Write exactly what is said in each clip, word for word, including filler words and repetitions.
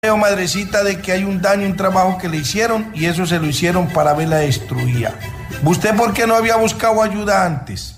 Veo, madrecita, de que hay un daño, un trabajo que le hicieron y eso se lo hicieron para verla destruida. ¿Usted por qué no había buscado ayuda antes?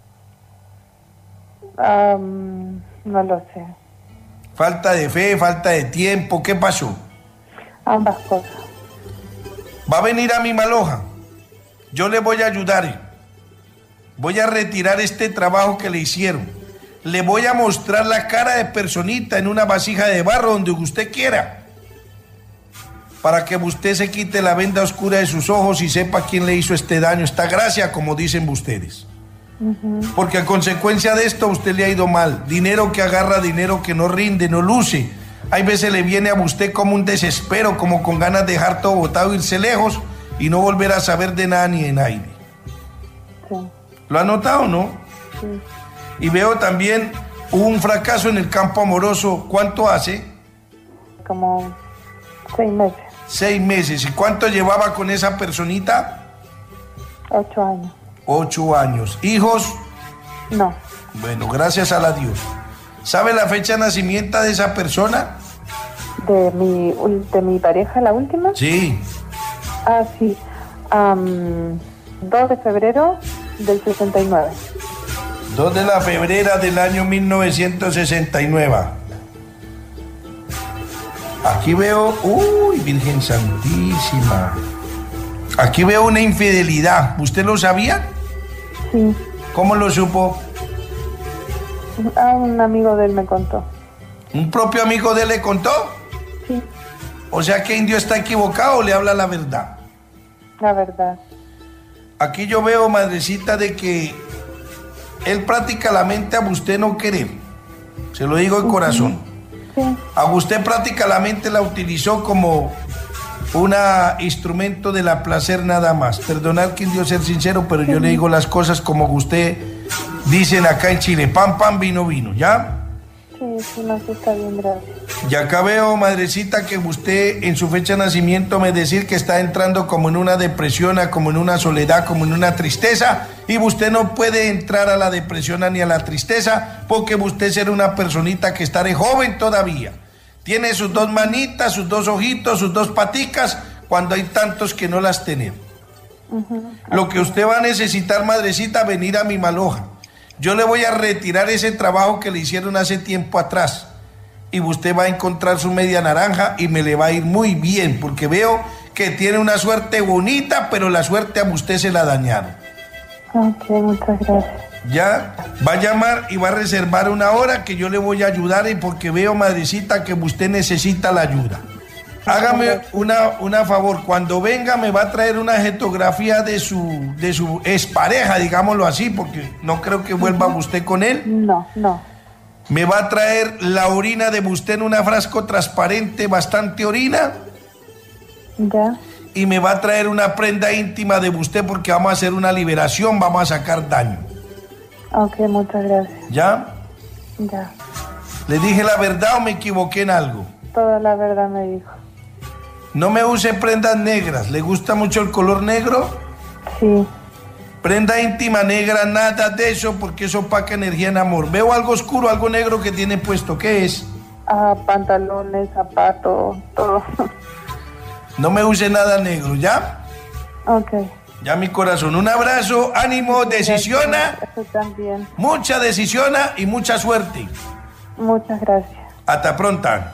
Um, no lo sé. Falta de fe, falta de tiempo, ¿qué pasó? Ambas cosas. Va a venir a mi Maloja. Yo le voy a ayudar. Voy a retirar este trabajo que le hicieron. Le voy a mostrar la cara de personita en una vasija de barro donde usted quiera, para que usted se quite la venda oscura de sus ojos y sepa quién le hizo este daño, esta gracia, como dicen ustedes. Uh-huh. Porque a consecuencia de esto a usted le ha ido mal. Dinero que agarra, dinero que no rinde, no luce. Hay veces le viene a usted como un desespero, como con ganas de dejar todo botado, irse lejos y no volver a saber de nada ni de nadie. Sí. ¿Lo ha notado, no? Sí. Y veo también un fracaso en el campo amoroso. ¿Cuánto hace? Como seis meses. Seis meses. ¿Y cuánto llevaba con esa personita? Ocho años. Ocho años. ¿Hijos? No. Bueno, gracias a la Dios. ¿Sabe la fecha de nacimiento de esa persona? ¿De mi, de mi pareja, la última? Sí. Ah, sí. Um, dos de febrero del sesenta y nueve. dos de la febrera del año mil novecientos sesenta y nueve. Aquí veo, uy, Virgen Santísima. Aquí veo una infidelidad. ¿Usted lo sabía? Sí. ¿Cómo lo supo? Ah, un amigo de él me contó. ¿Un propio amigo de él le contó? Sí. O sea que Indio está equivocado o le habla la verdad. La verdad. Aquí yo veo, madrecita, de que él prácticamente a usted no querer. Se lo digo de uh-huh. corazón. Sí. A usted prácticamente la utilizó como un instrumento de la placer nada más. Perdonad que Indio ser sincero, pero sí. Yo le digo las cosas como usted dicen acá en Chile. Pan, pan, vino, vino. ¿Ya? Sí, sí, no, sí está bien, gracias. Y acá veo, madrecita, que usted en su fecha de nacimiento me decir que está entrando como en una depresión, como en una soledad, como en una tristeza, y usted no puede entrar a la depresión ni a la tristeza porque usted será una personita que estará joven todavía. Tiene sus dos manitas, sus dos ojitos, sus dos paticas, cuando hay tantos que no las tienen. Uh-huh. Lo que usted va a necesitar, madrecita, venir a mi Maloja. Yo le voy a retirar ese trabajo que le hicieron hace tiempo atrás y usted va a encontrar su media naranja y me le va a ir muy bien porque veo que tiene una suerte bonita, pero la suerte a usted se la dañaron. Ok, muchas gracias. Ya, va a llamar y va a reservar una hora que yo le voy a ayudar y porque veo, madrecita, que usted necesita la ayuda. Hágame una, una favor, cuando venga me va a traer una fotografía de su, de su expareja, digámoslo así, porque no creo que vuelva uh-huh. usted con él. No, no. Me va a traer la orina de usted en un frasco transparente, bastante orina. Ya. Y me va a traer una prenda íntima de usted porque vamos a hacer una liberación, vamos a sacar daño. Ok, muchas gracias. ¿Ya? Ya. ¿Le dije la verdad o me equivoqué en algo? Toda la verdad me dijo. No me use prendas negras. ¿Le gusta mucho el color negro? Sí. Prenda íntima negra, nada de eso, porque eso opaca energía en amor. Veo algo oscuro, algo negro que tiene puesto. ¿Qué es? Ah, pantalones, zapatos, todo. No me use nada negro, ¿ya? Ok. Ya, mi corazón. Un abrazo, ánimo, decisiona. Eso también. Mucha decisiona y mucha suerte. Muchas gracias. Hasta pronto.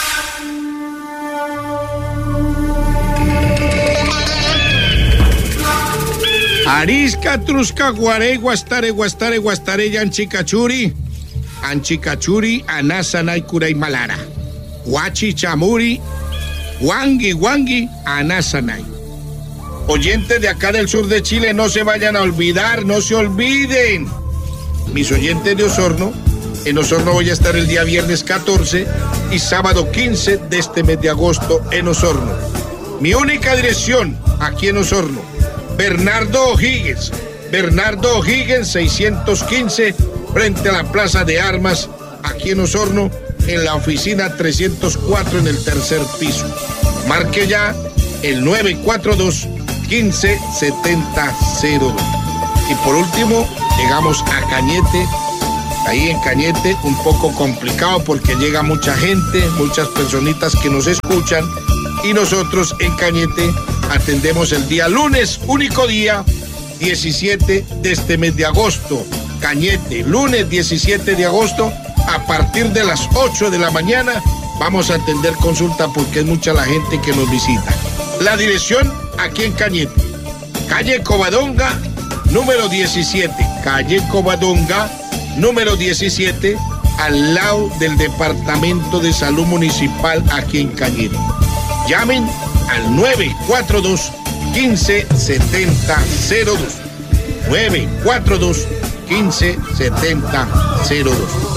Arisca, Trusca, Guaré, Guastare, Guastare, Guastare, Yanchicachuri, Anchicachuri, Anasanay, Curay, Malara, Huachi, Chamuri, Wangi, Wangi, Anasanay. Oyentes de acá del sur de Chile, no se vayan a olvidar, no se olviden. Mis oyentes de Osorno, en Osorno voy a estar el día viernes catorce y sábado quince de este mes de agosto en Osorno. Mi única dirección aquí en Osorno. Bernardo O'Higgins, Bernardo O'Higgins seiscientos quince, frente a la Plaza de Armas, aquí en Osorno, en la oficina trescientos cuatro en el tercer piso. Marque ya el nueve cuatro dos, quince, setenta, cero dos. Y por último, llegamos a Cañete, ahí en Cañete, un poco complicado porque llega mucha gente, muchas personitas que nos escuchan, y nosotros en Cañete atendemos el día lunes, único día, diecisiete de este mes de agosto. Cañete, lunes diecisiete de agosto, a partir de las ocho de la mañana, vamos a atender consulta porque es mucha la gente que nos visita. La dirección aquí en Cañete, calle Covadonga, número diecisiete, calle Covadonga, número diecisiete, al lado del Departamento de Salud Municipal aquí en Cañete. Llamen al nueve cuatro dos, uno cinco siete cero dos, nueve cuatro dos, uno cinco siete cero dos.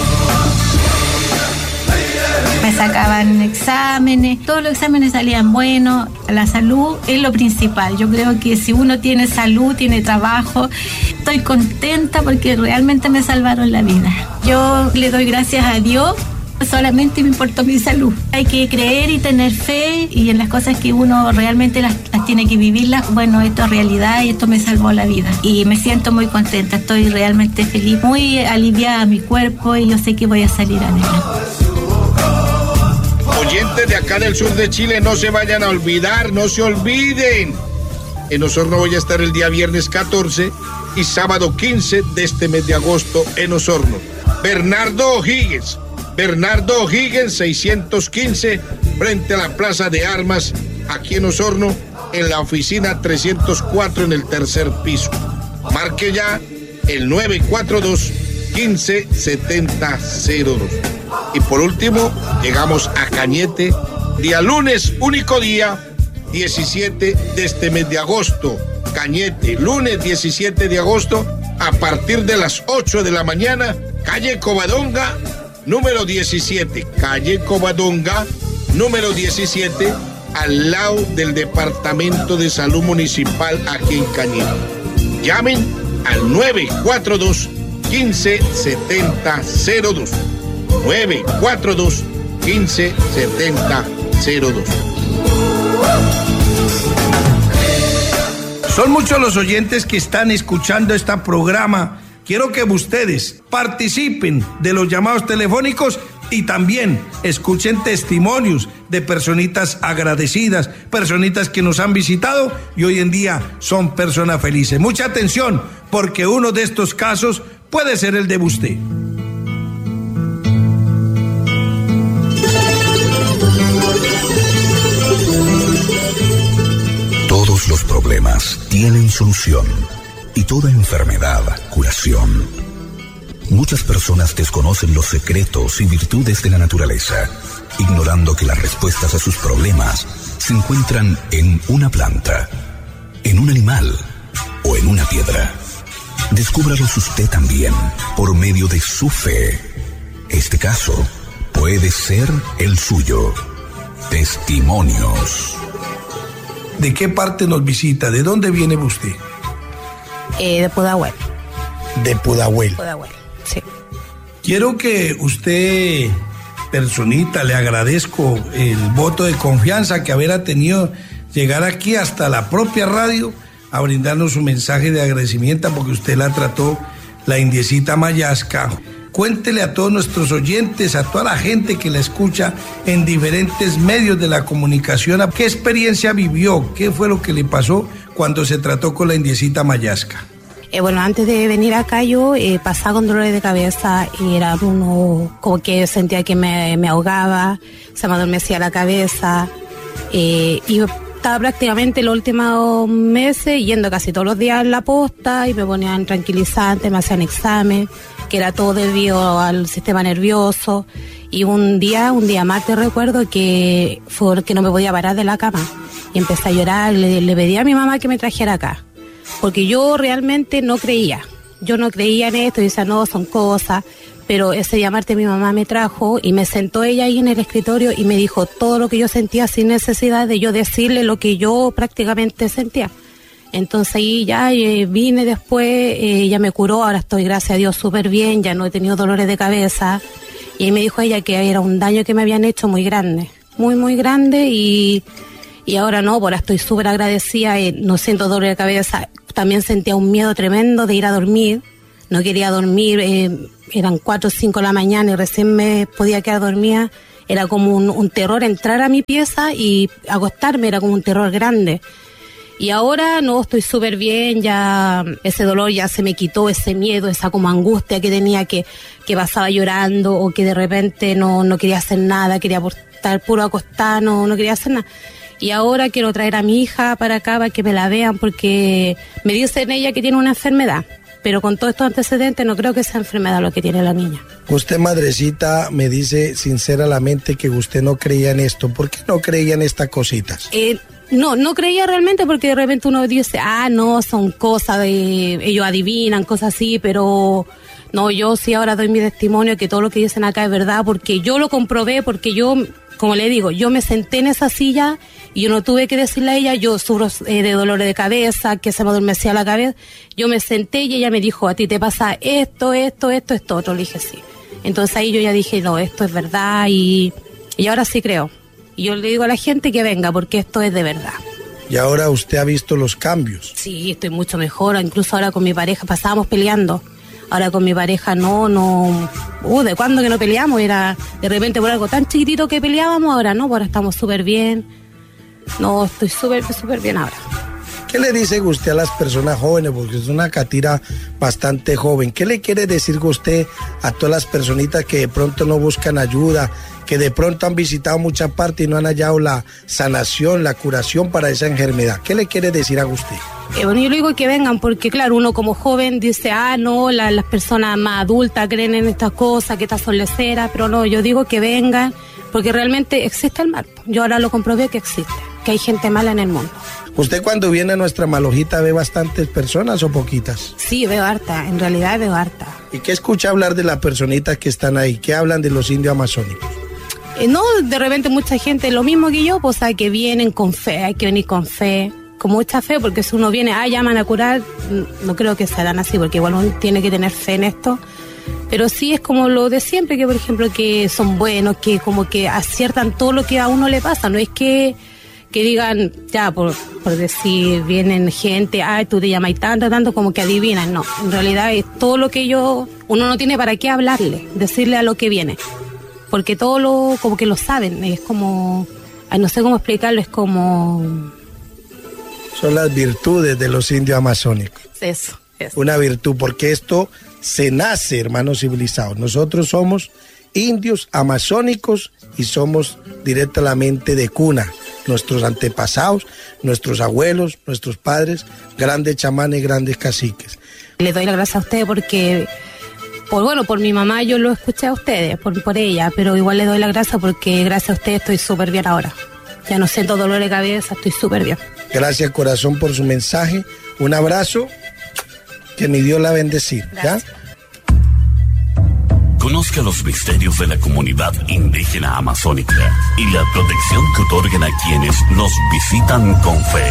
Me sacaban exámenes, todos los exámenes salían buenos. La salud es lo principal. Yo creo que si uno tiene salud, tiene trabajo, estoy contenta porque realmente me salvaron la vida. Yo le doy gracias a Dios, solamente me importó mi salud. Hay que creer y tener fe, y en las cosas que uno realmente las, las tiene que vivirlas. Bueno, esto es realidad y esto me salvó la vida. Y me siento muy contenta, estoy realmente feliz, muy aliviada mi cuerpo, y yo sé que voy a salir adelante. Oyentes de acá del sur de Chile, no se vayan a olvidar, no se olviden. En Osorno voy a estar el día viernes catorce y sábado quince de este mes de agosto en Osorno. Bernardo O'Higgins, Bernardo O'Higgins seiscientos quince, frente a la Plaza de Armas, aquí en Osorno, en la oficina trescientos cuatro en el tercer piso. Marque ya el nueve cuatro dos, uno cinco siete cero dos. Y por último, llegamos a Cañete, día lunes, único día, diecisiete de este mes de agosto. Cañete, lunes diecisiete de agosto, a partir de las ocho de la mañana, calle Covadonga, número diecisiete, calle Covadonga, número diecisiete, al lado del Departamento de Salud Municipal aquí en Cañete. Llamen al nueve cuatro dos, uno cinco siete cero dos. nueve cuatro dos, uno cinco siete cero dos. Son muchos los oyentes que están escuchando este programa. Quiero que ustedes participen de los llamados telefónicos y también escuchen testimonios de personitas agradecidas, personitas que nos han visitado y hoy en día son personas felices. Mucha atención, porque uno de estos casos puede ser el de usted. Todos los problemas tienen solución y toda enfermedad curación. Muchas personas desconocen los secretos y virtudes de la naturaleza, ignorando que las respuestas a sus problemas se encuentran en una planta, en un animal o en una piedra. Descúbralos usted también por medio de su fe. Este caso puede ser el suyo. Testimonios. ¿De qué parte nos visita? ¿De dónde viene usted? Eh, de Pudahuel. De Pudahuel. Pudahuel, sí. Quiero que usted, personita, le agradezco el voto de confianza que haber tenido, llegar aquí hasta la propia radio a brindarnos un mensaje de agradecimiento porque usted la trató, la indiecita Mayasca. Cuéntele a todos nuestros oyentes, a toda la gente que la escucha en diferentes medios de la comunicación, qué experiencia vivió, qué fue lo que le pasó cuando se trató con la indiecita Mayasca. Eh, bueno, antes de venir acá yo eh, pasaba con dolores de cabeza y era uno como que sentía que me, me ahogaba, se me adormecía la cabeza eh, y estaba prácticamente los últimos meses yendo casi todos los días a la posta y me ponían tranquilizantes, me hacían examen, que era todo debido al sistema nervioso. Y un día, un día martes recuerdo que fue que no me podía parar de la cama y empecé a llorar, le, le pedí a mi mamá que me trajera acá, porque yo realmente no creía, yo no creía en esto, y decía no, son cosas, pero ese día martes mi mamá me trajo y me sentó ella ahí en el escritorio y me dijo todo lo que yo sentía sin necesidad de yo decirle lo que yo prácticamente sentía. Entonces ahí ya eh, vine después, eh, ella me curó, ahora estoy gracias a Dios súper bien, ya no he tenido dolores de cabeza. Y ahí me dijo ella que era un daño que me habían hecho muy grande, muy muy grande y, y ahora no, ahora estoy súper agradecida, eh, no siento dolor de cabeza. También sentía un miedo tremendo de ir a dormir, no quería dormir, eh, eran cuatro o cinco de la mañana y recién me podía quedar dormida, era como un, un terror entrar a mi pieza y acostarme, era como un terror grande. Y ahora no, estoy súper bien, ya ese dolor ya se me quitó, ese miedo, esa como angustia que tenía, que, que pasaba llorando o que de repente no, no quería hacer nada, quería estar puro acostada, no, no quería hacer nada. Y ahora quiero traer a mi hija para acá para que me la vean porque me dicen ella que tiene una enfermedad, pero con todos estos antecedentes no creo que sea enfermedad lo que tiene la niña. Usted, madrecita, me dice sinceramente que usted no creía en esto. ¿Por qué no creía en estas cositas? Eh... No, no creía realmente porque de repente uno dice, ah, no, son cosas de, ellos adivinan, cosas así, pero no, yo sí ahora doy mi testimonio que todo lo que dicen acá es verdad porque yo lo comprobé, porque yo, como le digo, yo me senté en esa silla y yo no tuve que decirle a ella, yo sufro eh, de dolores de cabeza, que se me adormecía la cabeza, yo me senté y ella me dijo, a ti te pasa esto, esto, esto, esto, otro, le dije sí. Entonces ahí yo ya dije, no, esto es verdad y, y ahora sí creo. Y yo le digo a la gente que venga, porque esto es de verdad. Y ahora usted ha visto los cambios. Sí, estoy mucho mejor. Incluso ahora con mi pareja pasábamos peleando. Ahora con mi pareja no, no... Uh, ¿de cuándo que no peleamos? Era de repente por algo tan chiquitito que peleábamos. Ahora no, ahora estamos súper bien. No, estoy súper, súper bien ahora. ¿Qué le dice usted a las personas jóvenes? Porque es una catira bastante joven. ¿Qué le quiere decir usted a todas las personitas que de pronto no buscan ayuda, que de pronto han visitado muchas partes y no han hallado la sanación, la curación para esa enfermedad? ¿Qué le quiere decir a usted? Eh, bueno, yo le digo que vengan porque, claro, uno como joven dice, ah, no, la, las personas más adultas creen en estas cosas, que estas son leceras, pero no, yo digo que vengan porque realmente existe el mal. Yo ahora lo comprobé que existe, que hay gente mala en el mundo. ¿Usted cuando viene a nuestra Malojita ve bastantes personas o poquitas? Sí, veo harta, en realidad veo harta. ¿Y qué escucha hablar de las personitas que están ahí? ¿Qué hablan de los indios amazónicos? Eh, no, de repente mucha gente, lo mismo que yo, pues hay que vienen con fe, hay que venir con fe, con mucha fe, porque si uno viene, ah, llaman a curar, no creo que se dan así, porque igual uno tiene que tener fe en esto. Pero sí es como lo de siempre, que por ejemplo que son buenos, que como que aciertan todo lo que a uno le pasa, no es que... que digan, ya, por, por decir, vienen gente, ay, tú te llamas tanto, tanto, como que adivinan. No, en realidad es todo lo que yo, uno no tiene para qué hablarle, decirle a lo que viene, porque todo lo, como que lo saben, es como, ay, no sé cómo explicarlo, es como... Son las virtudes de los indios amazónicos. Eso, eso. Una virtud, porque esto se nace, hermanos civilizados. Nosotros somos indios amazónicos y somos directamente de cuna. Nuestros antepasados, nuestros abuelos, nuestros padres, grandes chamanes, grandes caciques. Les doy la gracia a ustedes porque, por bueno, por mi mamá yo lo escuché a ustedes, por, por ella, pero igual les doy la gracia porque gracias a ustedes estoy súper bien ahora. Ya no siento dolor de cabeza, estoy súper bien. Gracias, corazón, por su mensaje. Un abrazo, que mi Dios la bendecir. ¿Ya? Conozca los misterios de la comunidad indígena amazónica y la protección que otorgan a quienes nos visitan con fe.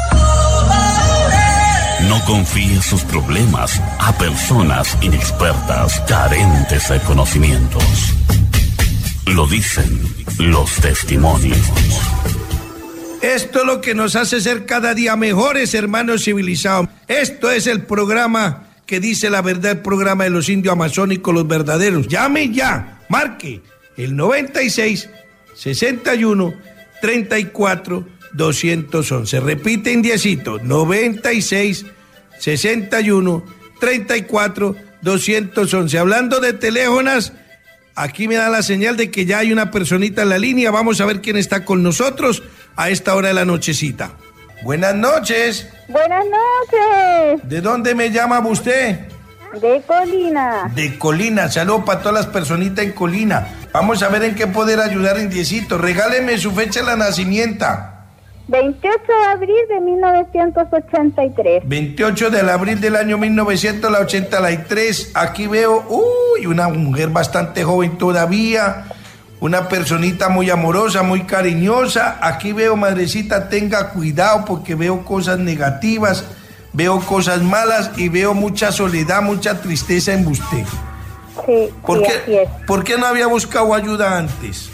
No confíe sus problemas a personas inexpertas, carentes de conocimientos. Lo dicen los testimonios. Esto es lo que nos hace ser cada día mejores, hermanos civilizados. Esto es el programa que dice la verdad, el programa de los indios amazónicos, los verdaderos. Llame ya, marque el noventa y seis, sesenta y uno, treinta y cuatro, doscientos once. Repite indiecito, noventa y seis, sesenta y uno, treinta y cuatro, doscientos once. Hablando de teléfonos, aquí me da la señal de que ya hay una personita en la línea. Vamos a ver quién está con nosotros a esta hora de la nochecita. Buenas noches. Buenas noches. ¿De dónde me llama usted? De Colina. De Colina. Saludos para todas las personitas en Colina. Vamos a ver en qué poder ayudar, indiecito. Regáleme su fecha de nacimiento. veintiocho de abril de mil novecientos ochenta y tres. veintiocho de abril del año mil novecientos ochenta y tres. Aquí veo, uy, una mujer bastante joven todavía. Una personita muy amorosa, muy cariñosa. Aquí veo, madrecita, tenga cuidado porque veo cosas negativas, veo cosas malas y veo mucha soledad, mucha tristeza en usted. Sí, ¿Por, sí, qué, así es. ¿Por qué no había buscado ayuda antes?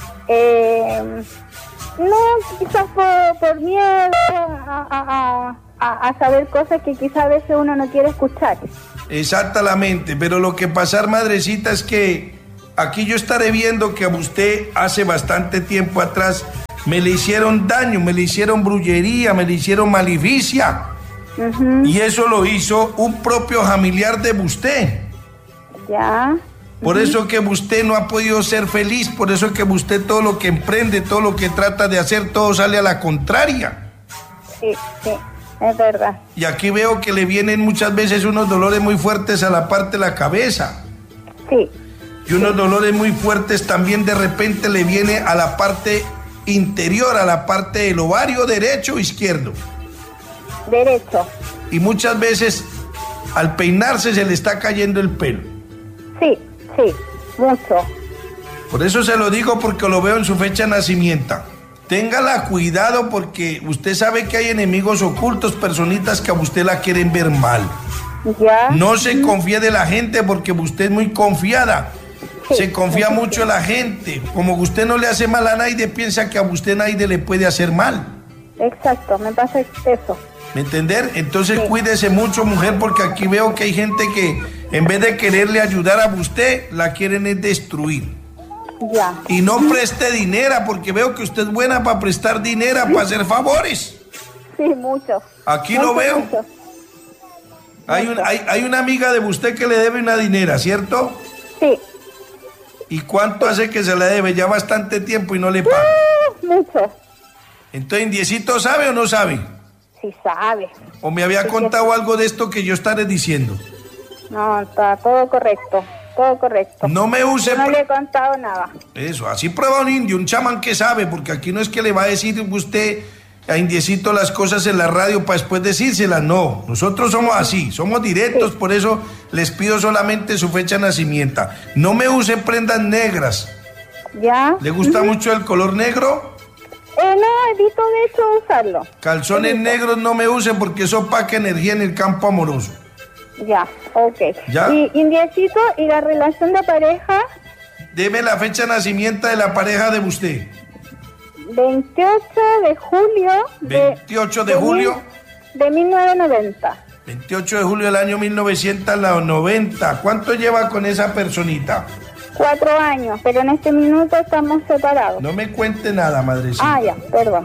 Eh, no, quizás por, por miedo a, a, a, a, a saber cosas que quizá a veces uno no quiere escuchar. Exactamente, pero lo que pasa, madrecita, es que aquí yo estaré viendo que a usted hace bastante tiempo atrás me le hicieron daño, me le hicieron brujería, me le hicieron maleficia. Uh-huh. Y eso lo hizo un propio familiar de usted. Ya. Por uh-huh. eso que usted no ha podido ser feliz, por eso que usted todo lo que emprende, todo lo que trata de hacer, todo sale a la contraria. Sí, sí, es verdad. Y aquí veo que le vienen muchas veces unos dolores muy fuertes a la parte de la cabeza. Sí. Y unos dolores muy fuertes también de repente le viene a la parte interior, a la parte del ovario derecho o izquierdo. Derecho. Y muchas veces al peinarse se le está cayendo el pelo. Sí, sí, mucho. Por eso se lo digo, porque lo veo en su fecha de nacimiento. Téngala cuidado, porque usted sabe que hay enemigos ocultos, personitas que a usted la quieren ver mal. Ya. No se confíe de la gente, porque usted es muy confiada. Sí, se confía mucho en la gente. Como usted no le hace mal a nadie, piensa que a usted nadie le puede hacer mal. Exacto, me pasa eso. ¿Me entender? Entonces sí. Cuídese mucho, mujer, porque aquí veo que hay gente que en vez de quererle ayudar a usted, la quieren es destruir. Ya. Y no preste dinero, porque veo que usted es buena para prestar dinero, para hacer favores. Sí, mucho. Aquí mucho, lo veo. Mucho. Hay, un, hay, hay una amiga de usted que le debe una dinera, ¿cierto? Sí. ¿Y cuánto hace que se la debe? Ya bastante tiempo y no le paga. Uh, mucho. Entonces, ¿Indiecito sabe o no sabe? Sí sabe. ¿O me había sí, contado sí. algo de esto que yo estaré diciendo? No, está todo correcto, todo correcto. No me use... Yo no le he contado nada. Eso, así prueba un indio, un chamán que sabe, porque aquí no es que le va a decir usted a Indiecito las cosas en la radio para después decírselas, no. Nosotros somos así, somos directos, sí. Por eso les pido solamente su fecha de nacimiento. No me use prendas negras. ¿Ya? ¿Le gusta uh-huh. mucho el color negro? Eh, no, evito de hecho usarlo. Calzones evito. Negros no me use, porque eso opaca energía en el campo amoroso. Ya, ok. ¿Ya? Y Indiecito, ¿y la relación de pareja? Deme la fecha de nacimiento de la pareja de usted. veintiocho de julio. veintiocho de, de julio. Mil, de mil novecientos noventa. veintiocho de julio del año mil novecientos noventa. ¿Cuánto lleva con esa personita? Cuatro años, pero en este minuto estamos separados. No me cuente nada, madrecita. Ah, ya, perdón.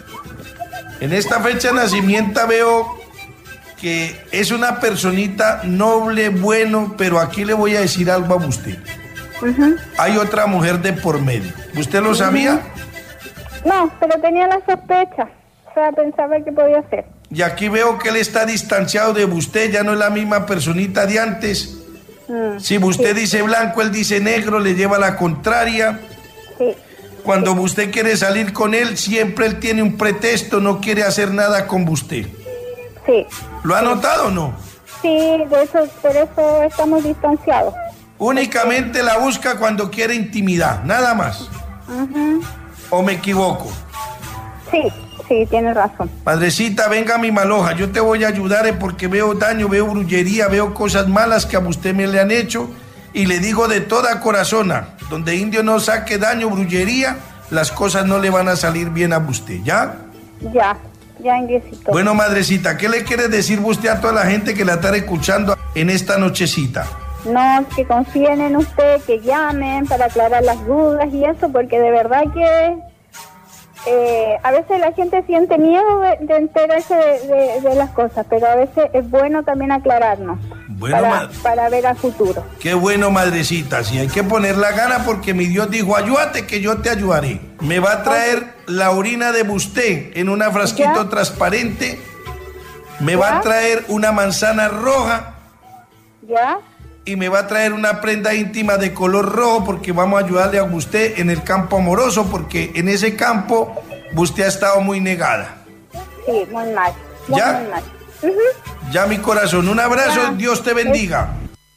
En esta fecha de nacimiento veo que es una personita noble, bueno, pero aquí le voy a decir algo a usted. Uh-huh. Hay otra mujer de por medio. ¿Usted lo uh-huh. sabía? No, pero tenía la sospecha. O sea, pensaba que podía ser. Y aquí veo que él está distanciado de usted, ya no es la misma personita de antes. Mm, si usted sí. dice blanco, él dice negro, le lleva la contraria. Sí. Cuando usted quiere salir con él, siempre él tiene un pretexto, no quiere hacer nada con usted. Sí. ¿Lo ha notado o no? Sí, de eso, por eso estamos distanciados. Únicamente la busca cuando quiere intimidad, nada más. Uh-huh. ¿O me equivoco? Sí, sí, tienes razón. Madrecita, venga a mi maloja, yo te voy a ayudar porque veo daño, veo brujería, veo cosas malas que a usted me le han hecho. Y le digo de toda corazona, donde indio no saque daño, brujería, las cosas no le van a salir bien a usted, ¿ya? Ya. Ya, Indiecito. Bueno, madrecita, ¿qué le quiere decir usted a toda la gente que la está escuchando en esta nochecita? No, que confíen en usted, que llamen para aclarar las dudas y eso, porque de verdad que eh, a veces la gente siente miedo de, de enterarse de, de, de las cosas, pero a veces es bueno también aclararnos. Bueno, para, para ver a futuro. Qué bueno, madrecita, si hay que poner la gana porque mi Dios dijo, ayúdate que yo te ayudaré. Me va a traer okay. la orina de usted en un frasquito ¿Ya? transparente. Me ¿Ya? va a traer una manzana roja. ¿Ya? Y me va a traer una prenda íntima de color rojo porque vamos a ayudarle a usted en el campo amoroso porque en ese campo usted ha estado muy negada. Sí, muy mal. Muy, ¿Ya? Muy mal. Uh-huh. Ya, mi corazón, un abrazo, ya. Dios te bendiga.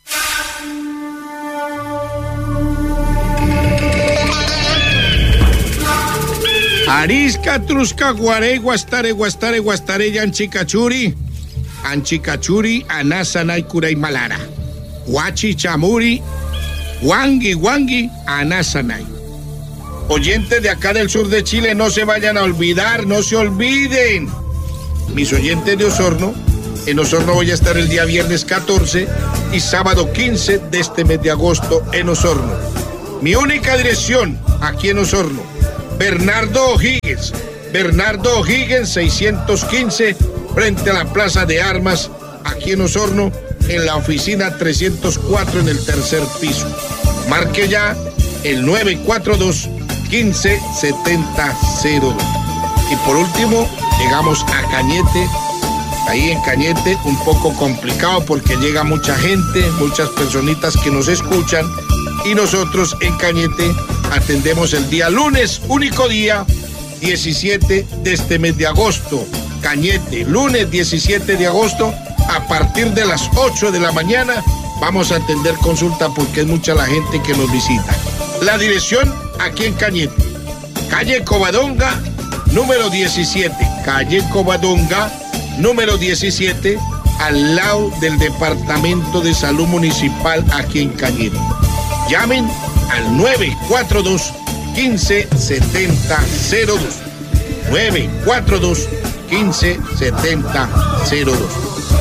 Arisca, Trusca, Guarey, Guastare, Guastare, Guastare, Yanchicachuri, Anchicachuri, Anasanay, Kuray, Malara, Huachi, Chamuri, Wangi, Wangi, Anasanay. Oyentes de acá del sur de Chile, no se vayan a olvidar, no se olviden. mis oyentes de Osorno, en Osorno voy a estar el día viernes catorce y sábado quince de este mes de agosto en Osorno. Mi única dirección aquí en Osorno, Bernardo O'Higgins, Bernardo O'Higgins seiscientos quince, frente a la Plaza de Armas, aquí en Osorno, en la oficina trescientos cuatro en el tercer piso. Marque ya el nueve cuatro dos, quince setenta cero dos. Y por último, llegamos a Cañete. Ahí en Cañete, un poco complicado porque llega mucha gente, muchas personitas que nos escuchan, y nosotros en Cañete atendemos el día lunes, único día, diecisiete de este mes de agosto. Cañete, lunes diecisiete de agosto, a partir de las ocho de la mañana, vamos a atender consulta porque es mucha la gente que nos visita. La dirección aquí en Cañete, calle Covadonga, número diecisiete, calle Covadonga, número diecisiete, al lado del Departamento de Salud Municipal aquí en Cañete. Llamen al nueve cuatro dos, quince setenta cero dos. nueve cuatro dos, quince setenta cero dos.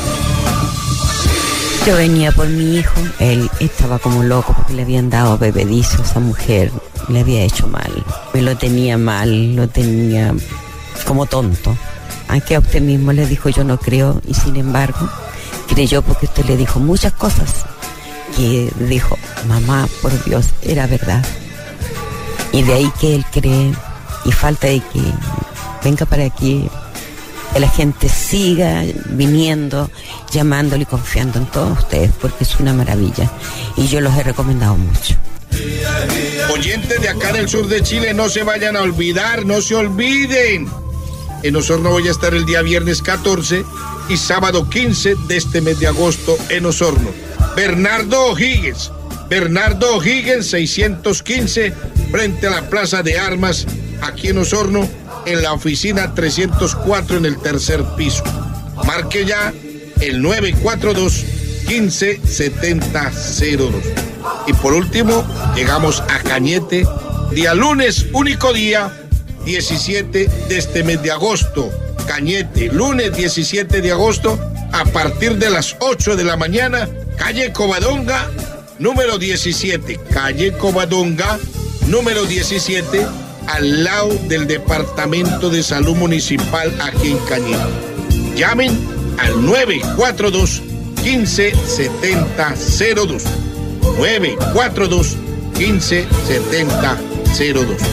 Yo venía por mi hijo, él estaba como loco porque le habían dado bebedizo a esa mujer, le había hecho mal, me lo tenía mal, lo tenía como tonto. Aunque a usted mismo le dijo yo no creo, y sin embargo creyó porque usted le dijo muchas cosas que dijo, mamá, por Dios, era verdad. Y de ahí que él cree, y falta de que venga para aquí, que la gente siga viniendo, llamándole y confiando en todos ustedes, porque es una maravilla y yo los he recomendado mucho. Oyentes de acá del sur de Chile, no se vayan a olvidar, no se olviden. En Osorno voy a estar el día viernes catorce y sábado quince de este mes de agosto en Osorno. Bernardo O'Higgins, Bernardo O'Higgins seiscientos quince, frente a la Plaza de Armas, aquí en Osorno, en la oficina trescientos cuatro en el tercer piso. Marque ya el nueve cuatro dos, quince setenta cero dos. Y por último, llegamos a Cañete, día lunes, único día, diecisiete de este mes de agosto. Cañete, lunes diecisiete de agosto, a partir de las ocho de la mañana, calle Covadonga, número diecisiete, calle Covadonga, número diecisiete, al lado del Departamento de Salud Municipal aquí en Cañete. Llamen al nueve cuatro dos, quince setenta cero dos. nueve cuatro dos, quince setenta cero dos.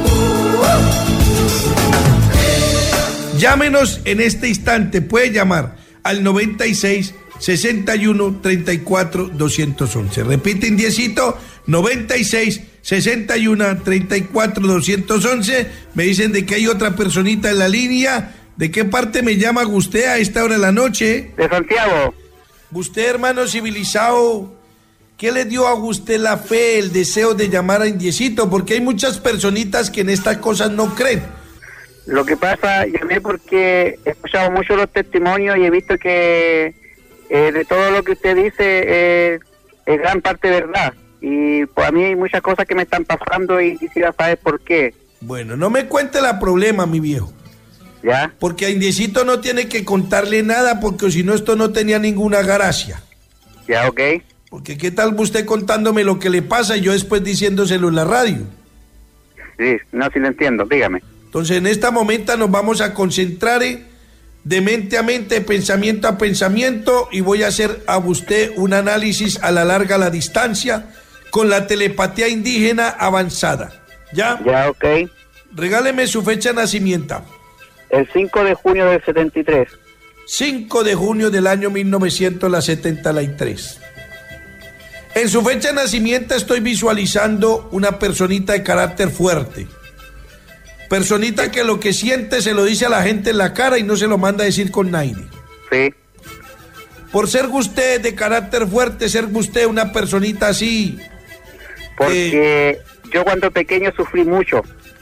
Llámenos en este instante, puede llamar al noventa y seis, sesenta y uno, treinta y cuatro, doscientos once. Repiten diecito, noventa y seis, sesenta y uno, treinta y cuatro, doscientos once. Me dicen de que hay otra personita en la línea. ¿De qué parte me llama usted a esta hora de la noche? De Santiago. Usted, hermano civilizado, ¿qué le dio a usted la fe, el deseo de llamar a Indiecito? Porque hay muchas personitas que en estas cosas no creen. Lo que pasa, llamé porque he escuchado mucho los testimonios y he visto que eh, de todo lo que usted dice eh, es gran parte verdad. Y pues a mí hay muchas cosas que me están pasando y quisiera saber por qué. Bueno, no me cuente la problema, mi viejo. ¿Ya? Porque a Indiecito no tiene que contarle nada, porque si no esto no tenía ninguna gracia. Ya, ok. Porque qué tal usted contándome lo que le pasa y yo después diciéndoselo en la radio. Sí, no, sí lo entiendo, dígame. Entonces en esta momento nos vamos a concentrar eh, de mente a mente, pensamiento a pensamiento, y voy a hacer a usted un análisis a la larga, a la distancia, con la telepatía indígena avanzada. ¿Ya? Ya, ok. Regáleme su fecha de nacimiento. El cinco de junio del setenta y tres. cinco de junio del año mil novecientos setenta y tres. En su fecha de nacimiento estoy visualizando una personita de carácter fuerte. Personita que lo que siente se lo dice a la gente en la cara y no se lo manda a decir con nadie. Sí. Por ser usted de carácter fuerte, ser usted una personita así. Porque eh, yo cuando pequeño sufrí mucho.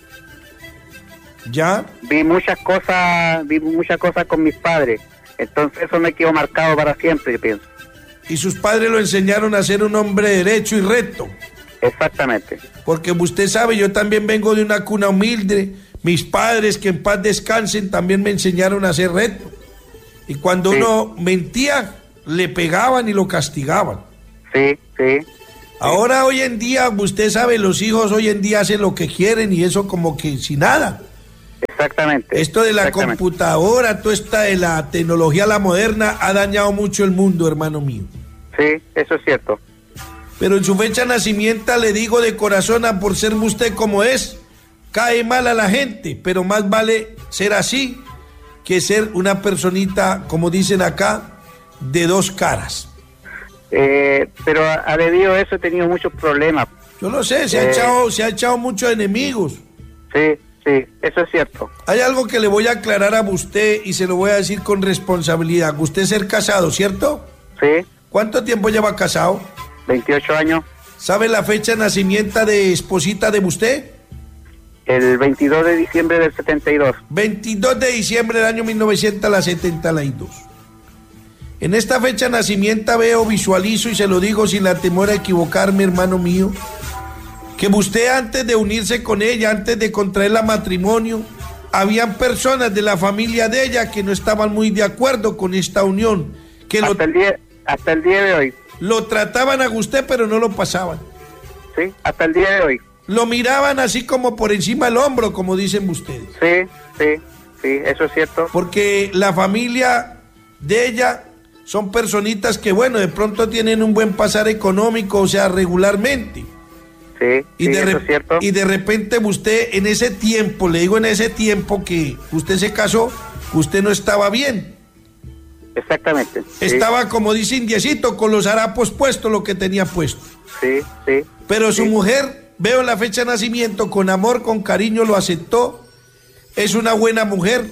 ¿Ya? Vi muchas cosas, vi muchas cosas con mis padres. Entonces eso me quedó marcado para siempre, yo pienso. Y sus padres lo enseñaron a ser un hombre derecho y recto. Exactamente. Porque usted sabe, yo también vengo de una cuna humilde. Mis padres, que en paz descansen, también me enseñaron a ser recto. Y cuando sí. uno mentía, le pegaban y lo castigaban. Sí, sí. Ahora, hoy en día, usted sabe, los hijos hoy en día hacen lo que quieren y eso como que sin nada. Exactamente. Esto de la exactamente. computadora, toda esta de la tecnología, la moderna, ha dañado mucho el mundo, hermano mío. Sí, eso es cierto. Pero en su fecha de nacimiento le digo de corazón, a por ser usted como es, cae mal a la gente, pero más vale ser así que ser una personita, como dicen acá, de dos caras. Eh, pero a, a debido a eso he tenido muchos problemas. Yo lo sé, se, eh, ha echado, se ha echado muchos enemigos. Sí, sí, eso es cierto. Hay algo que le voy a aclarar a usted y se lo voy a decir con responsabilidad. Usted es ser casado, ¿cierto? Sí. ¿Cuánto tiempo lleva casado? veintiocho años. ¿Sabe la fecha de nacimiento de esposita de usted? El veintidós de diciembre del setenta y dos. veintidós de diciembre del año mil novecientos setenta y dos. En esta fecha de nacimiento veo, visualizo y se lo digo sin la temor a equivocarme, hermano mío, que usted antes de unirse con ella, antes de contraerla matrimonio, habían personas de la familia de ella que no estaban muy de acuerdo con esta unión. Que hasta, lo, el día, hasta el día de hoy. Lo trataban a usted pero no lo pasaban. Sí, hasta el día de hoy. Lo miraban así como por encima del hombro, como dicen ustedes. Sí, sí, sí, eso es cierto. Porque la familia de ella son personitas que, bueno, de pronto tienen un buen pasar económico, o sea, regularmente. Sí, y sí, de eso es cierto. Y de repente usted en ese tiempo, le digo en ese tiempo que usted se casó, usted no estaba bien. Exactamente. Estaba, sí. como dice Indiecito, con los harapos puestos, lo que tenía puesto. Sí, sí. Pero su sí. mujer, veo en la fecha de nacimiento, con amor, con cariño, lo aceptó. Es una buena mujer.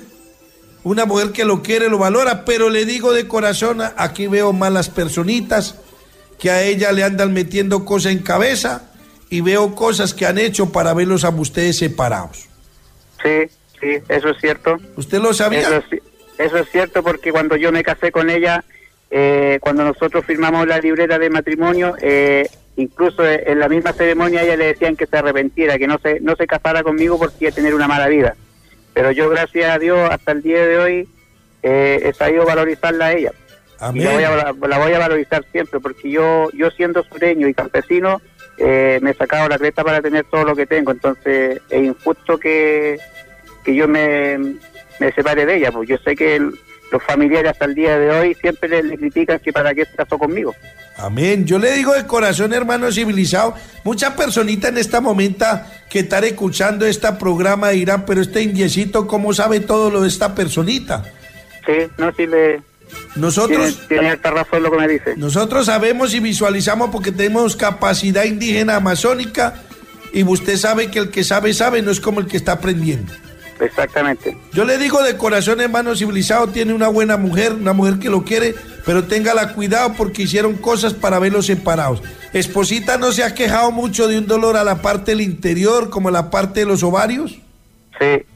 Una mujer que lo quiere, lo valora, pero le digo de corazón, aquí veo malas personitas que a ella le andan metiendo cosas en cabeza y veo cosas que han hecho para verlos a ustedes separados. Sí, sí, eso es cierto. ¿Usted lo sabía? Eso es, eso es cierto porque cuando yo me casé con ella, eh, cuando nosotros firmamos la libreta de matrimonio, eh, incluso en la misma ceremonia a ella le decían que se arrepentiera, que no se, no se casara conmigo porque iba a tener una mala vida. Pero yo, gracias a Dios, hasta el día de hoy eh, he sabido valorizarla a ella. Amén. Y la voy a, la voy a valorizar siempre, porque yo yo siendo sureño y campesino, eh, me he sacado la cresta para tener todo lo que tengo. Entonces es injusto que, que yo me, me separe de ella, porque yo sé que el, los familiares hasta el día de hoy siempre le, le critican que para qué se casó conmigo. Amén. Yo le digo de corazón, hermano civilizado, muchas personitas en esta momenta que están escuchando este programa dirán, pero este indiecito, ¿cómo sabe todo lo de esta personita? Sí, no, sí le... Nosotros... Tiene, tiene esta razón lo que me dice. Nosotros sabemos y visualizamos porque tenemos capacidad indígena amazónica y usted sabe que el que sabe, sabe, no es como el que está aprendiendo. Exactamente. Yo le digo de corazón, hermano civilizado, tiene una buena mujer, una mujer que lo quiere, pero téngala cuidado porque hicieron cosas para verlos separados. Esposita, ¿no se ha quejado mucho de un dolor a la parte del interior, como a la parte de los ovarios? Sí.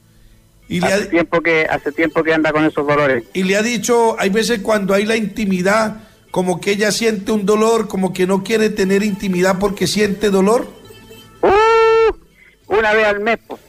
Y le hace, ha, tiempo que, hace tiempo que anda con esos dolores. Y le ha dicho, hay veces cuando hay la intimidad, como que ella siente un dolor, como que no quiere tener intimidad porque siente dolor. Uh, una vez al mes, pues.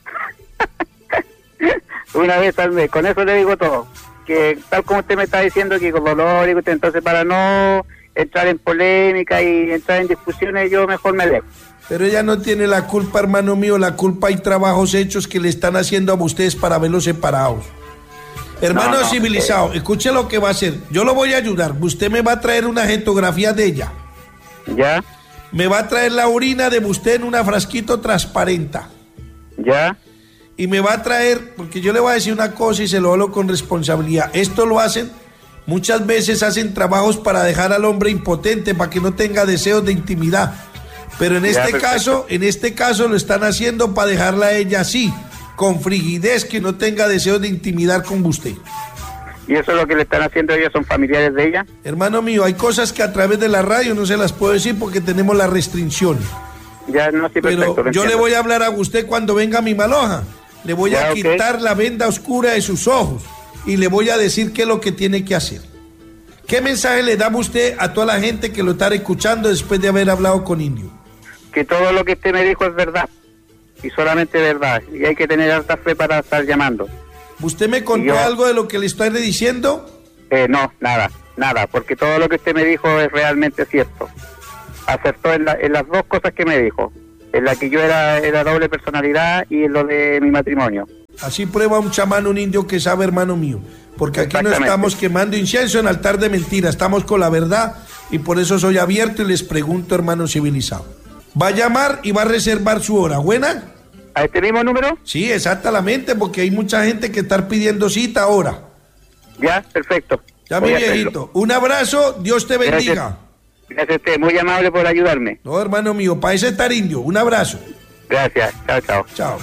Una vez al mes, con eso le digo todo. Que tal como usted me está diciendo, que con dolor, y usted, entonces para no entrar en polémica y entrar en discusiones, yo mejor me dejo. Pero ella no tiene la culpa, hermano mío, la culpa hay trabajos hechos que le están haciendo a ustedes para verlos separados. Hermano no, no, civilizado, eh. escuche lo que va a hacer. Yo lo voy a ayudar. Usted me va a traer una fotografía de ella. Ya. Me va a traer la orina de usted en una frasquito transparente. Ya. Y me va a traer, porque yo le voy a decir una cosa y se lo hablo con responsabilidad. Esto lo hacen, muchas veces hacen trabajos para dejar al hombre impotente, para que no tenga deseos de intimidad. Pero en este ya, caso, en este caso lo están haciendo para dejarla a ella así, con frigidez, que no tenga deseos de intimidar con usted. ¿Y eso es lo que le están haciendo ellos? ¿Son familiares de ella? Hermano mío, hay cosas que a través de la radio no se las puedo decir porque tenemos la restricción. Ya, no, sí, perfecto, pero yo le voy a hablar a usted cuando venga mi maloja. Le voy ya, a quitar okay. la venda oscura de sus ojos y le voy a decir qué es lo que tiene que hacer. ¿Qué mensaje le da usted a toda la gente que lo está escuchando después de haber hablado con Indio? Que todo lo que usted me dijo es verdad y solamente verdad, y hay que tener alta fe para estar llamando. ¿Usted me contó yo, algo de lo que le estoy diciendo? Eh, no, nada, nada, porque todo lo que usted me dijo es realmente cierto. Acertó en, la, en las dos cosas que me dijo, en la que yo era, era doble personalidad y en lo de mi matrimonio. Así prueba un chamán, un indio que sabe, hermano mío, porque aquí no estamos quemando incienso en altar de mentira, estamos con la verdad y por eso soy abierto y les pregunto, hermano civilizado. Va a llamar y va a reservar su hora, ¿buena? ¿A este mismo número? Sí, exactamente, porque hay mucha gente que está pidiendo cita ahora. Ya, perfecto. Ya, mi viejito. Un abrazo, Dios te bendiga. Gracias. Gracias a usted, muy amable por ayudarme. No, hermano mío, para ese estar indio. Un abrazo. Gracias, chao, chao. Chao.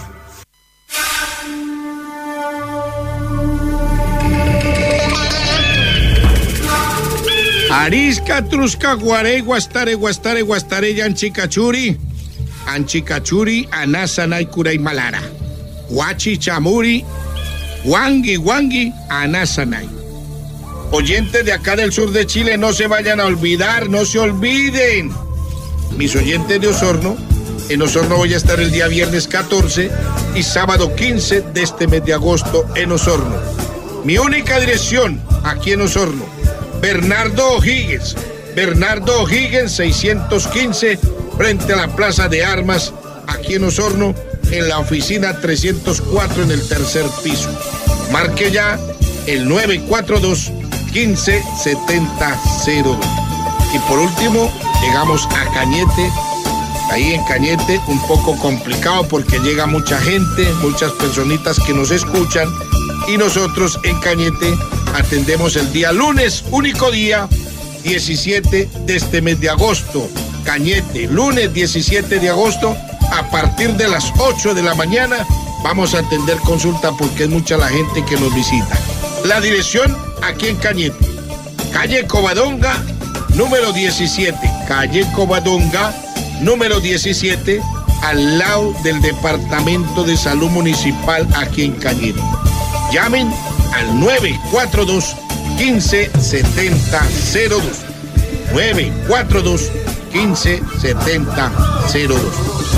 Arisca, Trusca, Guarey, Guastare, Guastare, Guastare, Yanchicachuri, Anchicachuri, Anasanay, Kuray, Malara, Huachi, Chamuri, Wangi, Wangi, Anasanay. Oyentes de acá del sur de Chile, no se vayan a olvidar, no se olviden. Mis oyentes de Osorno, en Osorno voy a estar el día viernes catorce y sábado quince de este mes de agosto en Osorno. Mi única dirección aquí en Osorno, Bernardo O'Higgins, Bernardo O'Higgins seiscientos quince, frente a la Plaza de Armas, aquí en Osorno, en la oficina trescientos cuatro en el tercer piso. Marque ya el nueve cuatro dos, quince, setenta, cero dos. Y por último, llegamos a Cañete. Ahí en Cañete, un poco complicado porque llega mucha gente, muchas personitas que nos escuchan. Y nosotros en Cañete atendemos el día lunes, único día, diecisiete de este mes de agosto. Cañete, lunes diecisiete de agosto, a partir de las ocho de la mañana, vamos a atender consulta porque es mucha la gente que nos visita. La dirección aquí en Cañete, calle Covadonga, número diecisiete, calle Covadonga, número diecisiete, al lado del Departamento de Salud Municipal aquí en Cañete. Llamen al nueve cuatro dos, quince, setenta, cero dos. nueve cuatro dos, quince, setenta, cero dos.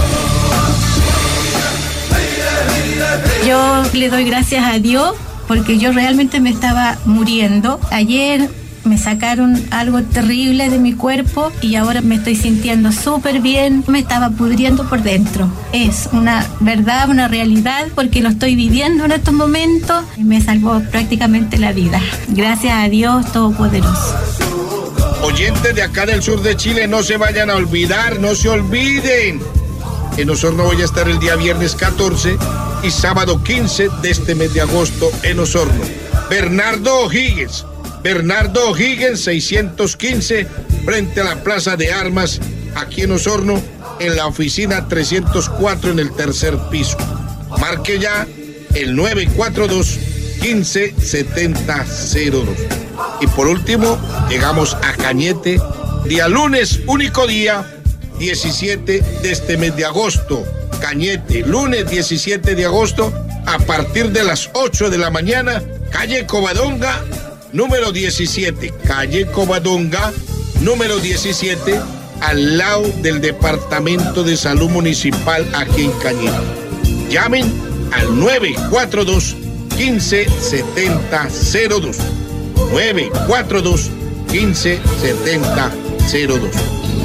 Yo le doy gracias a Dios porque yo realmente me estaba muriendo. Ayer me sacaron algo terrible de mi cuerpo y ahora me estoy sintiendo súper bien. Me estaba pudriendo por dentro. Es una verdad, una realidad, porque lo estoy viviendo en estos momentos y me salvó prácticamente la vida. Gracias a Dios Todopoderoso. Oyentes de acá del sur de Chile, no se vayan a olvidar, no se olviden. En Osorno voy a estar el día viernes catorce y sábado quince de este mes de agosto en Osorno. Bernardo O'Higgins, Bernardo O'Higgins seiscientos quince, frente a la Plaza de Armas, aquí en Osorno, en la oficina trescientos cuatro en el tercer piso. Marque ya el nueve cuatro dos, quince, setenta, cero dos. Y por último, llegamos a Cañete, día lunes, único día, diecisiete de este mes de agosto. Cañete, lunes diecisiete de agosto, a partir de las ocho de la mañana, calle Covadonga, número diecisiete, calle Covadonga, número diecisiete, al lado del Departamento de Salud Municipal aquí en Cañete. Llamen al nueve cuatro dos, quince, setenta, cero dos. nueve cuatro dos, quince, setenta, cero dos.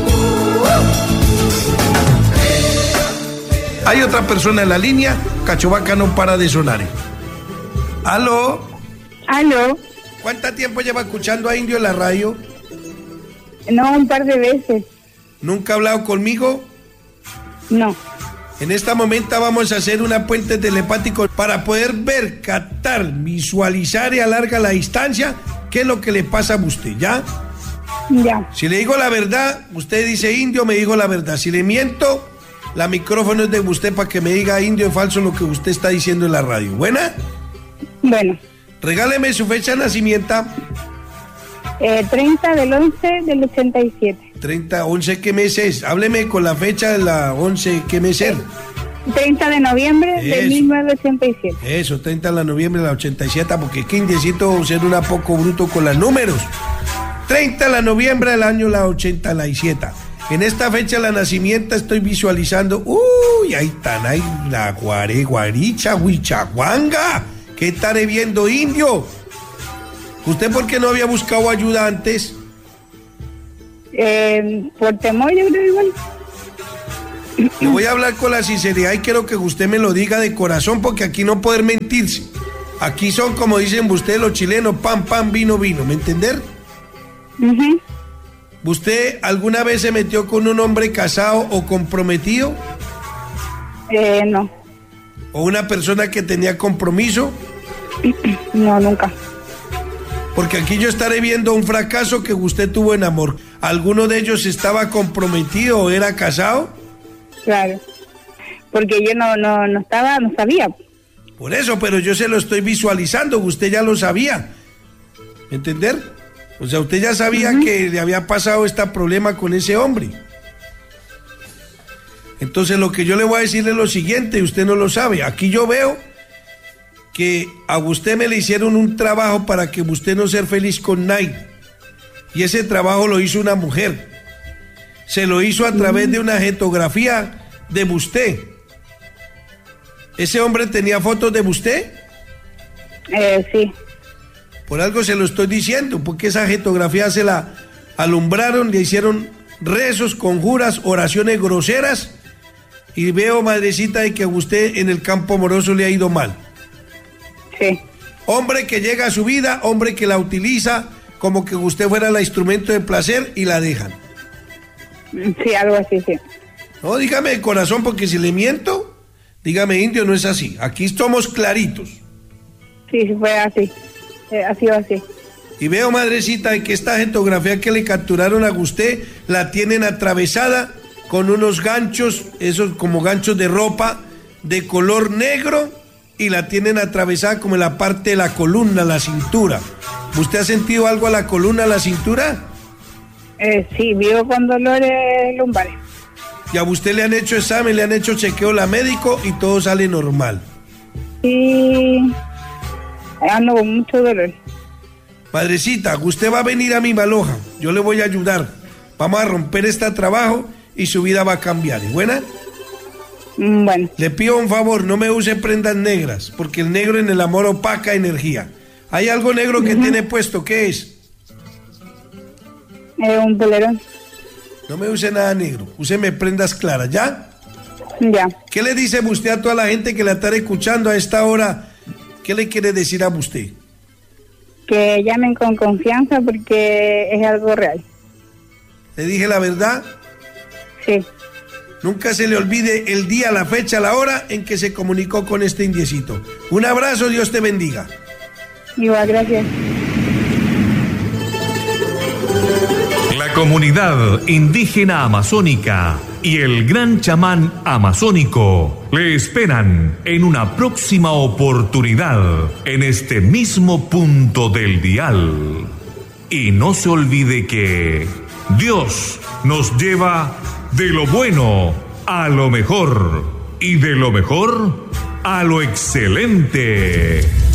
Hay otra persona en la línea, Cachovaca no para de sonar. ¿Aló? ¿Aló? ¿Cuánto tiempo lleva escuchando a Indio en la radio? No, un par de veces. ¿Nunca ha hablado conmigo? No. En este momento vamos a hacer una puente telepático para poder ver, captar, visualizar y alargar la distancia qué es lo que le pasa a usted, ¿ya? Ya. Si le digo la verdad, usted dice Indio, me dijo la verdad. Si le miento, la micrófono es de usted para que me diga Indio es falso lo que usted está diciendo en la radio. ¿Buena? Bueno. Regáleme su fecha de nacimiento. Eh, treinta del once del ochenta y siete. treinta, once, ¿qué mes es? Hábleme con la fecha de la once, ¿qué mes es? treinta de noviembre Eso. de mil novecientos ochenta y siete. Eso, treinta de noviembre de la ochenta y siete, porque que indiecito ser una poco bruto con los números. treinta de noviembre del año la ochenta y siete. En esta fecha de la nacimiento estoy visualizando, uy, ahí están, ahí la guare, guaricha, huichaguanga. ¿Qué estaré viendo, indio? ¿Usted por qué no había buscado ayuda antes? Eh, por temor, yo creo igual. Le voy a hablar con la sinceridad y quiero que usted me lo diga de corazón, porque aquí no poder mentirse. Aquí son, como dicen ustedes los chilenos, pan, pan, vino, vino, ¿me entender? Uh-huh. ¿Usted alguna vez se metió con un hombre casado o comprometido? Eh, no. ¿O una persona que tenía compromiso? No, nunca. Porque aquí yo estaré viendo un fracaso que usted tuvo en amor. ¿Alguno de ellos estaba comprometido o era casado? Claro. Porque yo no, no, no estaba, no sabía. Por eso, pero yo se lo estoy visualizando, usted ya lo sabía. ¿Entender? O sea, usted ya sabía uh-huh. que le había pasado este problema con ese hombre. Entonces lo que yo le voy a decir es lo siguiente, usted no lo sabe. Aquí yo veo que a usted me le hicieron un trabajo para que usted no sea feliz con nadie. Y ese trabajo lo hizo una mujer. Se lo hizo a través uh-huh. de una fotografía de usted. ¿Ese hombre tenía fotos de usted? Eh, sí. Por algo se lo estoy diciendo, porque esa fotografía se la alumbraron, le hicieron rezos, conjuras, oraciones groseras, y veo, madrecita, de que a usted en el campo amoroso le ha ido mal. Sí. Hombre que llega a su vida, hombre que la utiliza como que usted fuera el instrumento de placer y la dejan. Sí, algo así, sí. No, dígame de corazón, porque si le miento... Dígame, indio, no es así. Aquí estamos claritos. Sí, sí fue así. Eh, ha sido así. Y veo, madrecita, que esta fotografía que le capturaron a usted la tienen atravesada con unos ganchos, esos como ganchos de ropa de color negro, y la tienen atravesada como en la parte de la columna, la cintura. ¿Usted ha sentido algo a la columna, a la cintura? Eh, sí, vivo con dolores lumbares. Y a usted le han hecho examen, le han hecho chequeo la médico y todo sale normal. Sí, ando con mucho dolor. Madrecita, usted va a venir a mi Maloja, yo le voy a ayudar. Vamos a romper este trabajo y su vida va a cambiar. ¿Es buena? Bueno. Le pido un favor, no me use prendas negras, porque el negro en el amor opaca energía. ¿Hay algo negro que uh-huh. tiene puesto? ¿Qué es? Eh, un polerón. No me use nada negro, úseme prendas claras, ¿ya? Ya. ¿Qué le dice usted a toda la gente que la está escuchando a esta hora? ¿Qué le quiere decir a usted? Que llamen con confianza porque es algo real. ¿Le dije la verdad? Sí. Nunca se le olvide el día, la fecha, la hora en que se comunicó con este indiecito. Un abrazo, Dios te bendiga. Igual, gracias. La comunidad indígena amazónica y el gran chamán amazónico le esperan en una próxima oportunidad en este mismo punto del dial. Y no se olvide que Dios nos lleva de lo bueno a lo mejor y de lo mejor a lo excelente.